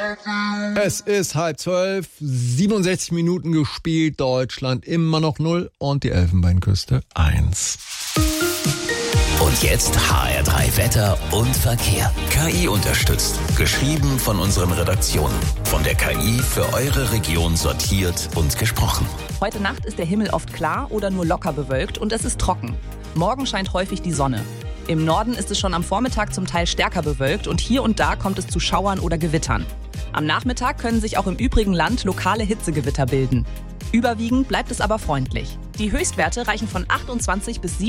Es ist 11:30, 67 Minuten gespielt, Deutschland immer noch 0 und die Elfenbeinküste 1. Und jetzt HR3 Wetter und Verkehr. KI unterstützt. Geschrieben von unseren Redaktionen. Von der KI für eure Region sortiert und gesprochen. Heute Nacht ist der Himmel oft klar oder nur locker bewölkt und es ist trocken. Morgen scheint häufig die Sonne. Im Norden ist es schon am Vormittag zum Teil stärker bewölkt und hier und da kommt es zu Schauern oder Gewittern. Am Nachmittag können sich auch im übrigen Land lokale Hitzegewitter bilden. Überwiegend bleibt es aber freundlich. Die Höchstwerte reichen von 28 bis